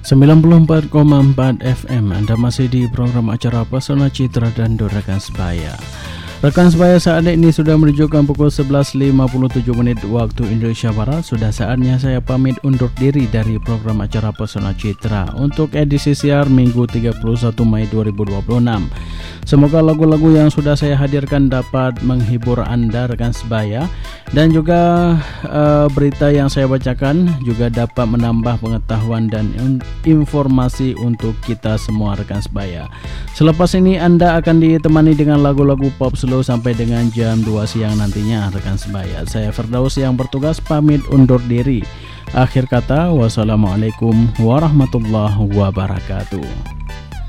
94,4 FM. Anda masih di program acara Pesona Citra dan Rekan Sebaya. Rekan Sebaya, saat ini sudah menunjukkan pukul 11.57 menit waktu Indonesia Barat. Sudah saatnya saya pamit undur diri dari program acara Pesona Citra untuk edisi siar Minggu 31 Mei 2026. Semoga lagu-lagu yang sudah saya hadirkan dapat menghibur Anda rekan Sebaya, dan juga berita yang saya bacakan juga dapat menambah pengetahuan dan informasi untuk kita semua rekan Sebaya. Selepas ini Anda akan ditemani dengan lagu-lagu pop slow sampai dengan jam 2 siang nantinya rekan Sebaya. Saya Firdaus yang bertugas pamit undur diri. Akhir kata, wassalamualaikum warahmatullahi wabarakatuh.